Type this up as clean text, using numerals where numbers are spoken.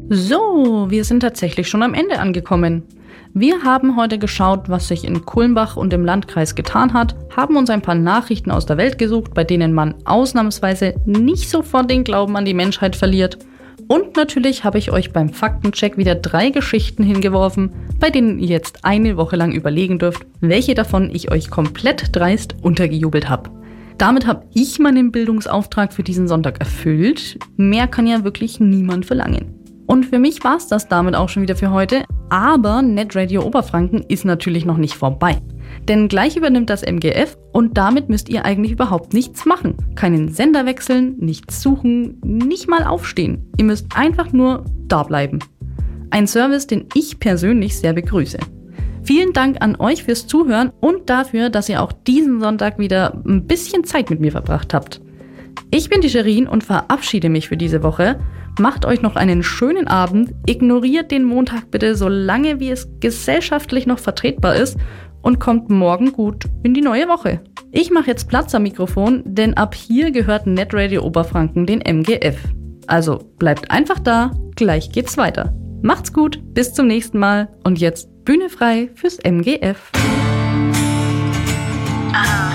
So, wir sind tatsächlich schon am Ende angekommen. Wir haben heute geschaut, was sich in Kulmbach und im Landkreis getan hat, haben uns ein paar Nachrichten aus der Welt gesucht, bei denen man ausnahmsweise nicht sofort den Glauben an die Menschheit verliert. Und natürlich habe ich euch beim Faktencheck wieder 3 Geschichten hingeworfen, bei denen ihr jetzt eine Woche lang überlegen dürft, welche davon ich euch komplett dreist untergejubelt habe. Damit habe ich meinen Bildungsauftrag für diesen Sonntag erfüllt. Mehr kann ja wirklich niemand verlangen. Und für mich war es das damit auch schon wieder für heute. Aber Netradio Oberfranken ist natürlich noch nicht vorbei. Denn gleich übernimmt das MGF und damit müsst ihr eigentlich überhaupt nichts machen. Keinen Sender wechseln, nichts suchen, nicht mal aufstehen. Ihr müsst einfach nur da bleiben. Ein Service, den ich persönlich sehr begrüße. Vielen Dank an euch fürs Zuhören und dafür, dass ihr auch diesen Sonntag wieder ein bisschen Zeit mit mir verbracht habt. Ich bin die Sherin und verabschiede mich für diese Woche. Macht euch noch einen schönen Abend, ignoriert den Montag bitte so lange, wie es gesellschaftlich noch vertretbar ist und kommt morgen gut in die neue Woche. Ich mache jetzt Platz am Mikrofon, denn ab hier gehört Netradio Oberfranken den MGF. Also bleibt einfach da, gleich geht's weiter. Macht's gut, bis zum nächsten Mal und jetzt Bühne frei fürs MGF. Aha.